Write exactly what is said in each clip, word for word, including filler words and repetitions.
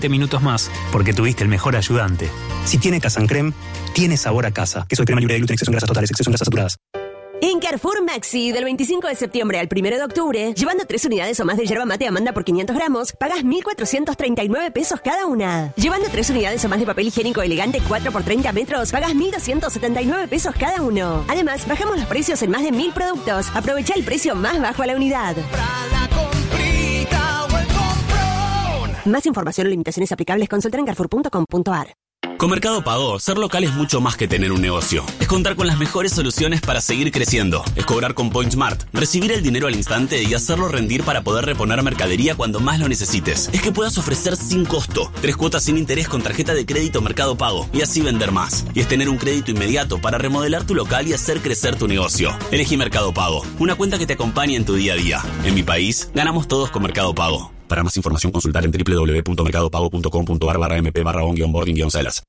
minutos más, porque tuviste el mejor ayudante. Si tiene Casan Creme, tiene sabor a casa. Queso de crema libre de gluten, exceso en grasas totales, exceso en grasas saturadas. En Carrefour Maxi, del veinticinco de septiembre al primero de octubre, llevando tres unidades o más de yerba mate Amanda por quinientos gramos, pagas mil cuatrocientos treinta y nueve pesos cada una. Llevando tres unidades o más de papel higiénico elegante cuatro por treinta metros, pagas mil doscientos setenta y nueve pesos cada uno. Además, bajamos los precios en más de mil productos. Aprovecha el precio más bajo a la unidad. Más información o limitaciones aplicables, consulta en carrefour punto com punto a r. Con Mercado Pago, ser local es mucho más que tener un negocio. Es contar con las mejores soluciones para seguir creciendo. Es cobrar con PointSmart, recibir el dinero al instante y hacerlo rendir para poder reponer mercadería cuando más lo necesites. Es que puedas ofrecer sin costo, tres cuotas sin interés con tarjeta de crédito Mercado Pago y así vender más. Y es tener un crédito inmediato para remodelar tu local y hacer crecer tu negocio. Elegí Mercado Pago, una cuenta que te acompañe en tu día a día. En mi país, ganamos todos con Mercado Pago. Para más información, consultar en doble u doble u doble u punto mercado pago punto com punto a r barra m p barra on guión boarding guión celas.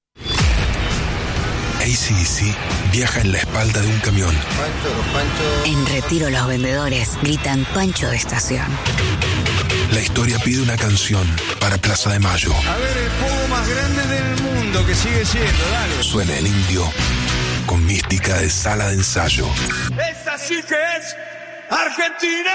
A C D C viaja en la espalda de un camión. En Retiro los vendedores gritan Pancho de estación. La historia pide una canción para Plaza de Mayo. A ver, el pogo más grande del mundo que sigue siendo, dale. Suena el indio con mística de sala de ensayo. ¡Esa sí que es Argentina!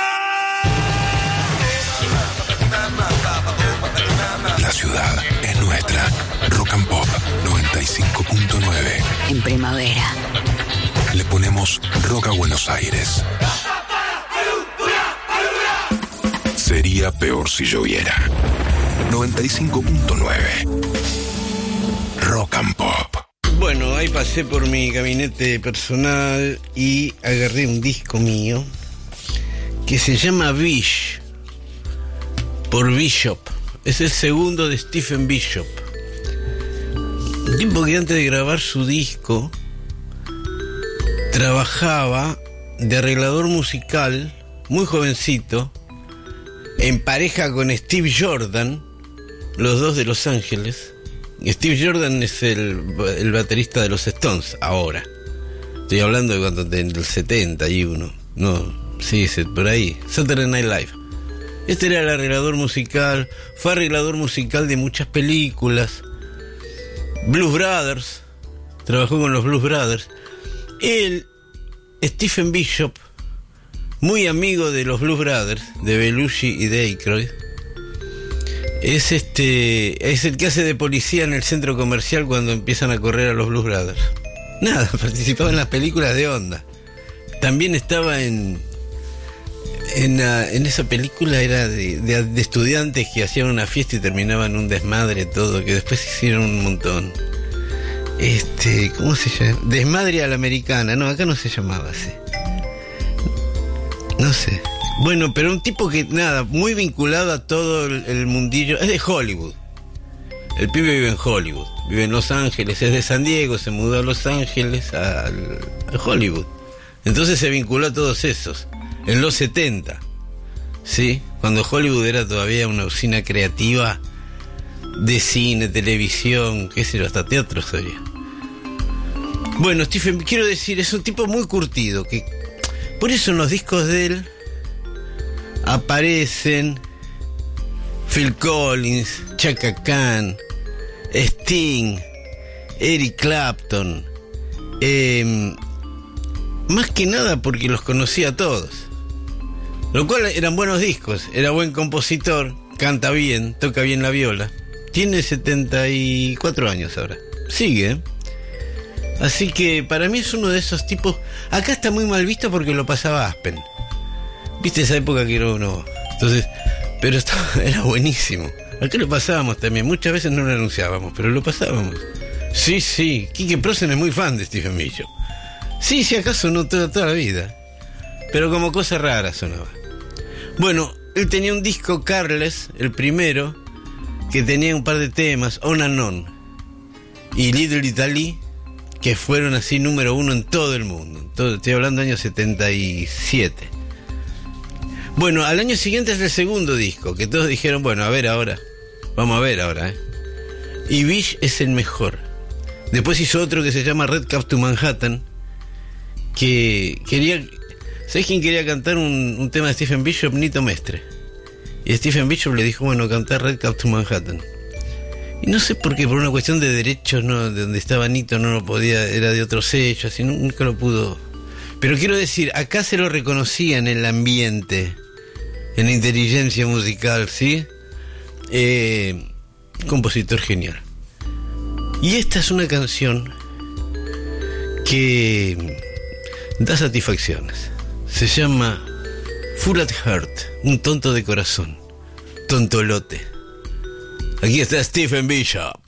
La ciudad es nuestra. Rock and Pop noventa y cinco punto nueve. En primavera. Le ponemos rock a Buenos Aires. Sería peor si lloviera. noventa y cinco punto nueve. Rock and Pop. Bueno, ahí pasé por mi gabinete personal y agarré un disco mío que se llama Bish, por Bishop. Es el segundo de Stephen Bishop. Un tipo que antes de grabar su disco trabajaba de arreglador musical, muy jovencito, en pareja con Steve Jordan, los dos de Los Ángeles. Steve Jordan es el, el baterista de los Stones ahora. Estoy hablando de cuando del setenta y uno. No, sí, por ahí. Saturday Night Live. Este era el arreglador musical, fue arreglador musical de muchas películas. Blues Brothers, trabajó con los Blues Brothers. Él, Stephen Bishop, muy amigo de los Blues Brothers, de Belushi y de Aykroyd, es este, es el que hace de policía en el centro comercial cuando empiezan a correr a los Blues Brothers. Nada, participaba en las películas de onda. También estaba en En, uh, en esa película era de, de, de estudiantes que hacían una fiesta y terminaban un desmadre todo, que después hicieron un montón. Este, ¿cómo se llama? Desmadre a la americana. No, acá no se llamaba así. No sé. Bueno, pero un tipo que, nada, muy vinculado a todo el, el mundillo. Es de Hollywood. El pibe vive en Hollywood. Vive en Los Ángeles. Es de San Diego, se mudó a Los Ángeles, a, a Hollywood. Entonces se vinculó a todos esos. En los setenta, ¿sí? Cuando Hollywood era todavía una usina creativa de cine, televisión, qué sé yo, hasta teatro sabía. Bueno, Stephen, quiero decir, es un tipo muy curtido, que por eso en los discos de él aparecen Phil Collins, Chaka Khan, Sting, Eric Clapton, eh, más que nada porque los conocía a todos. Lo cual eran buenos discos, era buen compositor, canta bien, toca bien la viola. Tiene setenta y cuatro años ahora, sigue, ¿eh? Así que para mí es uno de esos tipos. Acá está muy mal visto porque lo pasaba Aspen. Viste esa época que era uno. Entonces, pero estaba, era buenísimo. Acá lo pasábamos también, muchas veces no lo anunciábamos, pero lo pasábamos. Sí, sí, Quique Prosen es muy fan de Stephen Bishop. Sí, si acaso no toda, toda la vida, pero como cosa rara sonaba. Bueno, él tenía un disco Carles, el primero, que tenía un par de temas, On and On y Little Italy, que fueron así número uno en todo el mundo. Todo, estoy hablando del año setenta y siete. Bueno, al año siguiente es el segundo disco, que todos dijeron, bueno, a ver ahora, vamos a ver ahora, ¿eh? Y Bish es el mejor. Después hizo otro que se llama Red Cap to Manhattan, que quería... ¿Sabés quién quería cantar un, un tema de Stephen Bishop? Nito Mestre. Y Stephen Bishop le dijo, bueno, cantar Red Cap to Manhattan. Y no sé por qué, por una cuestión de derechos, no, de donde estaba Nito no lo podía, era de otro sello, así nunca lo pudo. Pero quiero decir, acá se lo reconocía en el ambiente, en la inteligencia musical, ¿sí? Eh, compositor genial. Y esta es una canción que da satisfacciones. Se llama Full at Heart, un tonto de corazón, tontolote. Aquí está Stephen Bishop.